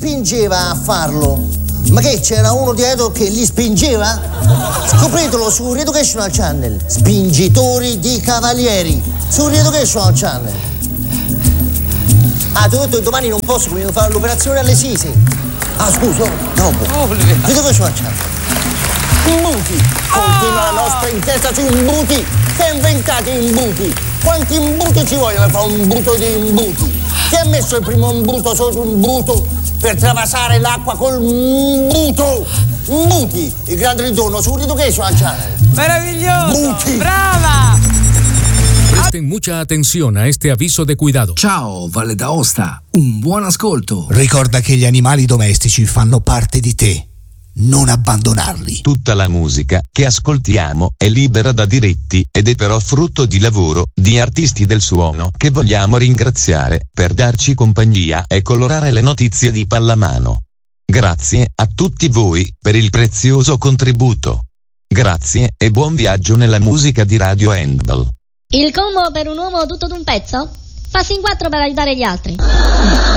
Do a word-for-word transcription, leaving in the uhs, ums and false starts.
spingeva a farlo? Ma che c'era uno dietro che li spingeva? Scopritelo su Reeducational Channel. Spingitori di cavalieri su Reeducational Channel. Ah, ti ho detto che domani non posso, devo fare l'operazione alle Sisi. Ah, scusa, dopo. Reeducational Channel. Imbuti. Continua la nostra inchiesta sui imbuti. Chi ha inventato gli imbuti? Quanti imbuti ci vogliono per fare un imbuto di imbuti? Chi ha messo il primo imbuto sotto un imbuto per travasare l'acqua col imbuto? Imbuti, il grande ritorno su Reeducational Channel. Maravilloso. Imbuti. Brava. Presten mucha atención a este aviso de cuidado. Ciao, Valle d'Aosta, un buon ascolto. Ricorda che gli animali domestici fanno parte di te. Non abbandonarli. Tutta la musica che ascoltiamo è libera da diritti ed è però frutto di lavoro di artisti del suono che vogliamo ringraziare per darci compagnia e colorare le notizie di pallamano. Grazie a tutti voi per il prezioso contributo. Grazie e buon viaggio nella musica di Radio Handball. Il combo per un uomo tutto d'un pezzo? Passi in quattro per aiutare gli altri.